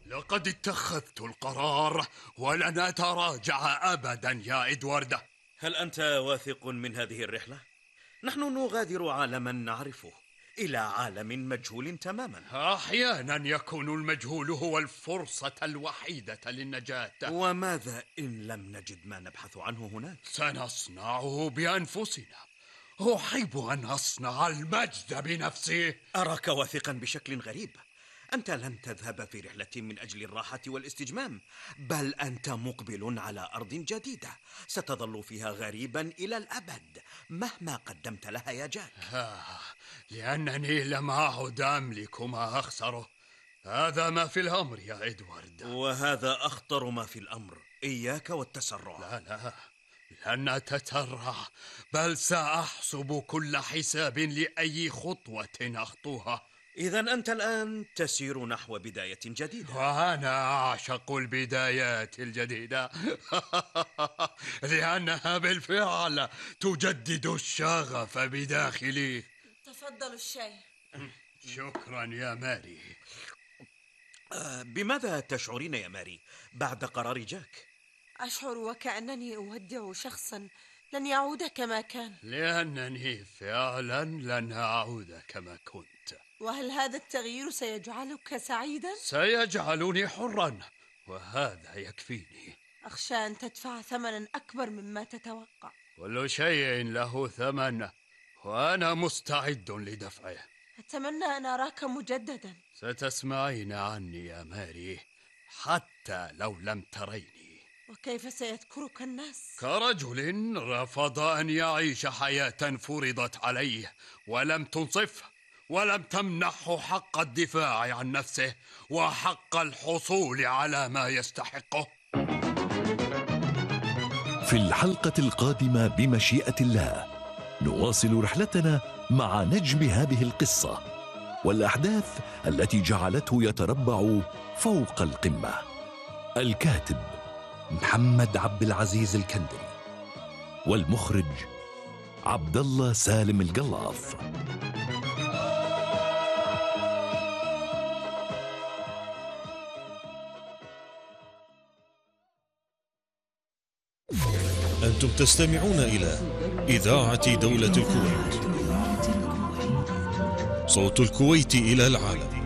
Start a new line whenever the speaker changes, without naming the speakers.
لقد اتخذت القرار ولن أتراجع أبدا يا إدوارد.
هل أنت واثق من هذه الرحلة؟ نحن نغادر عالما نعرفه إلى عالم مجهول تماما.
أحيانا يكون المجهول هو الفرصة الوحيدة للنجاة.
وماذا إن لم نجد ما نبحث عنه هناك؟
سنصنعه بأنفسنا. أحب أن أصنع المجد بنفسي.
أراك واثقا بشكل غريب. أنت لن تذهب في رحلة من أجل الراحة والاستجمام، بل أنت مقبل على أرض جديدة ستظل فيها غريبا إلى الأبد مهما قدمت لها يا جاك.
لأنني لم أعد أملك ما أخسره. هذا ما في الأمر يا إدوارد.
وهذا أخطر ما في الأمر. إياك والتسرع.
لا لن أتسرع، بل سأحسب كل حساب لأي خطوة أخطوها.
إذن أنت الآن تسير نحو بداية جديدة.
وأنا أعشق البدايات الجديدة لأنها بالفعل تجدد الشغف بداخلي.
تفضل الشاي.
شكرا يا ماري.
بماذا تشعرين يا ماري بعد قرار جاك؟
أشعر وكأنني أودع شخصا لن يعود كما كان.
لأنني فعلا لن أعود كما كنت.
وهل هذا التغيير سيجعلك سعيدا؟
سيجعلني حرا، وهذا يكفيني.
أخشى أن تدفع ثمنا أكبر مما تتوقع.
كل شيء له ثمن، وأنا مستعد لدفعه.
أتمنى أن أراك مجددا.
ستسمعين عني يا ماري حتى لو لم تريني.
وكيف سيذكرك الناس؟
كرجل رفض أن يعيش حياة فرضت عليه ولم تنصفه، ولم تمنحه حق الدفاع عن نفسه وحق الحصول على ما يستحقه.
في الحلقة القادمة بمشيئة الله نواصل رحلتنا مع نجم هذه القصة والأحداث التي جعلته يتربع فوق القمة. الكاتب محمد عبد العزيز الكندري، والمخرج عبد الله سالم القلاف.
أنتم تستمعون إلى إذاعة دولة الكويت، صوت الكويت إلى العالم.